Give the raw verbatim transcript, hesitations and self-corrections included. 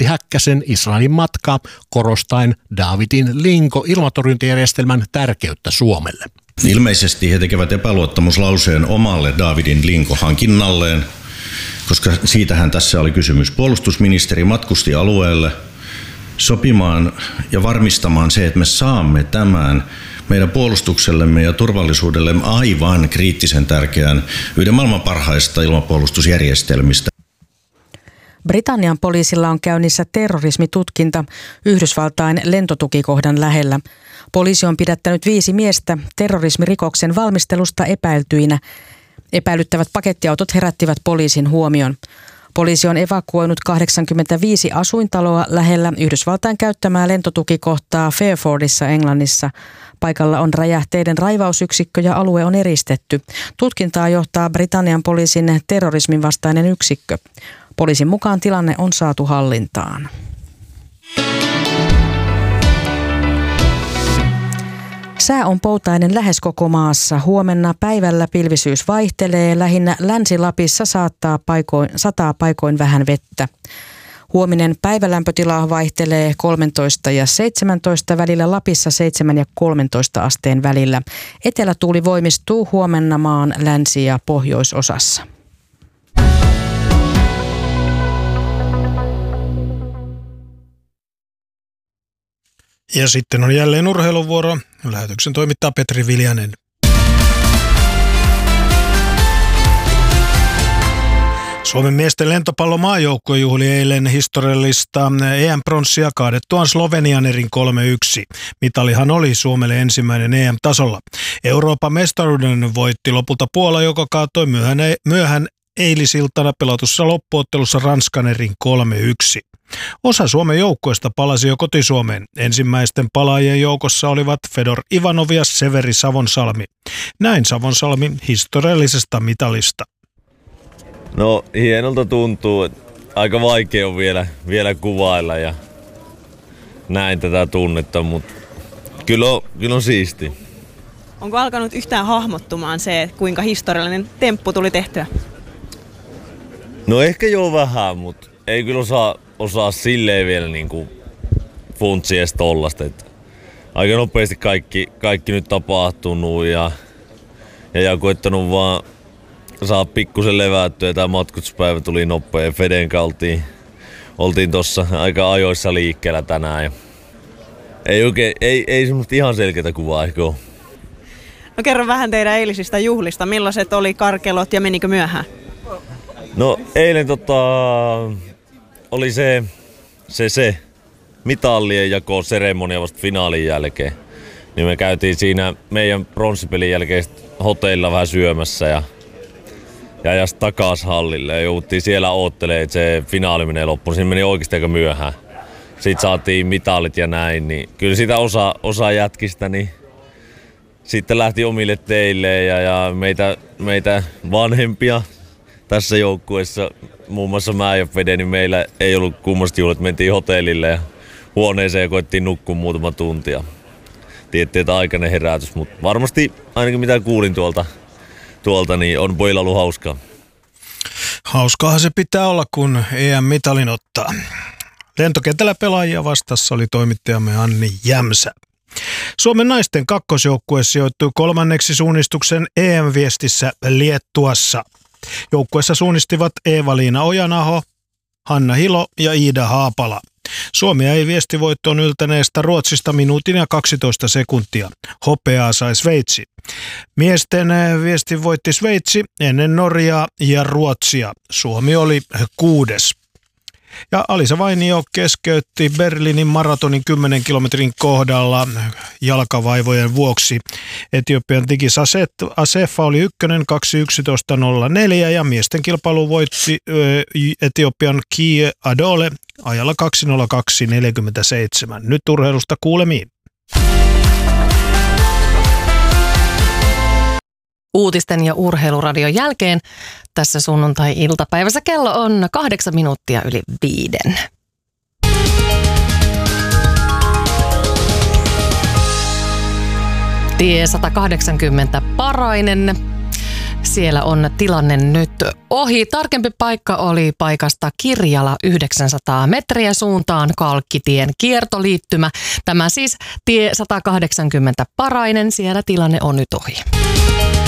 Häkkäsen Israelin matkaa korostaen Davidin Linko ilmatorjuntajärjestelmän tärkeyttä Suomelle. Ilmeisesti he tekevät epäluottamuslauseen omalle Davidin Linko-hankinnalleen, koska siitähän tässä oli kysymys. Puolustusministeri matkusti alueelle sopimaan ja varmistamaan se, että me saamme tämän meidän puolustuksellemme ja turvallisuudellemme aivan kriittisen tärkeän yhden maailman parhaista ilmapuolustusjärjestelmistä. Britannian poliisilla on käynnissä terrorismitutkinta Yhdysvaltain lentotukikohdan lähellä. Poliisi on pidättänyt viisi miestä terrorismirikoksen valmistelusta epäiltyinä. Epäilyttävät pakettiautot herättivät poliisin huomion. Poliisi on evakuoinut kahdeksankymmentäviisi asuintaloa lähellä Yhdysvaltain käyttämää lentotukikohtaa Fairfordissa Englannissa. Paikalla on räjähteiden raivausyksikkö ja alue on eristetty. Tutkintaa johtaa Britannian poliisin terrorismin vastainen yksikkö. Poliisin mukaan tilanne on saatu hallintaan. Sää on poutainen lähes koko maassa. Huomenna päivällä pilvisyys vaihtelee. Lähinnä Länsi-Lapissa saattaa paikoin, sataa paikoin vähän vettä. Huominen päivälämpötila vaihtelee kolmetoista ja seitsemäntoista välillä, Lapissa seitsemän ja kolmetoista asteen välillä. Etelätuuli voimistuu huomenna maan länsi- ja pohjoisosassa. Ja sitten on jälleen urheiluvuoro. Lähetyksen toimittaa Petri Viljanen. Suomen miesten lentopallomaajoukkue juhli eilen historiallista E M-pronssia kaadettuaan Slovenian erin kolme yksi. Mitalihan oli Suomelle ensimmäinen E M-tasolla. Euroopan mestaruuden voitti lopulta Puola, joka kaatoi myöhään, myöhään eilisiltana pelatussa loppuottelussa Ranskan erin kolme yksi. Osa Suomen joukkueesta palasi jo kotisuomeen. Ensimmäisten palaajien joukossa olivat Fedor Ivanov ja Severi Savonsalmi. Näin Savonsalmi historiallisesta mitalista. No hienolta tuntuu. Aika vaikea on vielä, vielä kuvailla ja näin tätä tunnetta, mutta kyllä on, kyllä on siisti. Onko alkanut yhtään hahmottumaan se, kuinka historiallinen temppu tuli tehtyä? No ehkä jo vähän, mutta ei kyllä osaa, osaa silleen vielä niinku funtsia edes tollasta. Aika nopeasti kaikki, kaikki nyt tapahtunut ja, ja, ja koittanut vaan saa pikkusen levättyä. Tämä matkustuspäivä tuli nopea. Feden oltiin, oltiin tossa aika ajoissa liikkeellä tänään. Ja ei oikein, ei, ei semmoista ihan selkeätä kuvaa ehkä ole. No kerro vähän teidän eilisistä juhlista. Millaiset oli karkelot ja menikö myöhään? No eilen tota, oli se, se, se mitallien jako seremonia vasta finaalin jälkeen. Niin me käytiin siinä meidän pronssipelin jälkeen hotellilla vähän syömässä ja Ja ja takas hallille ja jouduttiin siellä oottelemaan, että se finaali menee loppuun. Siinä meni oikeasti aika myöhään. Sitten saatiin mitalit ja näin, niin kyllä sitä osa, osa jätkistä niin sitten lähti omille teille ja, ja meitä, meitä vanhempia tässä joukkueessa, muun muassa mä ja Fede, niin meillä ei ollut kummasti juhlat. Mentiin hotellille ja huoneeseen ja koettiin nukkua muutama tuntia. Tiedettiin, että aikainen herätys, mutta varmasti ainakin mitä kuulin tuolta Tuolta niin on pojilla ollut hauskaa. Hauskaahan se pitää olla, kun E M-mitalin ottaa. Lentokentällä pelaajia vastassa oli toimittajamme Anni Jämsä. Suomen naisten kakkosjoukkue sijoittui kolmanneksi suunnistuksen E M-viestissä Liettuassa. Joukkueessa suunnistivat Eeva-Liina Ojanaho, Hanna Hilo ja Iida Haapala. Suomi ei viestivoittoon yltäneestä Ruotsista minuutin ja kaksitoista sekuntia. Hopeaa sai Sveitsi. Miesten viesti voitti Sveitsi ennen Norjaa ja Ruotsia. Suomi oli kuudes. Ja Alisa Vainio keskeytti Berliinin maratonin kymmenen kilometrin kohdalla jalkavaivojen vuoksi. Etiopian Tigis Asefa oli ykkönen kaksi yksitoista nolla neljä ja miesten kilpailu voitti Etiopian Kie Adole ajalla kaksi nolla kaksi neljäkymmentäseitsemän. Nyt urheilusta kuulemiin. Uutisten ja urheiluradion jälkeen tässä sunnuntai-iltapäivässä kello on kahdeksan minuuttia yli viiden. Tie sata kahdeksankymmentä Parainen. siellä on tilanne nyt ohi. Tarkempi paikka oli paikasta Kirjala yhdeksänsataa metriä suuntaan Kalkkitien kiertoliittymä. Tämä siis tie sata kahdeksankymmentä Parainen, siellä tilanne on nyt ohi.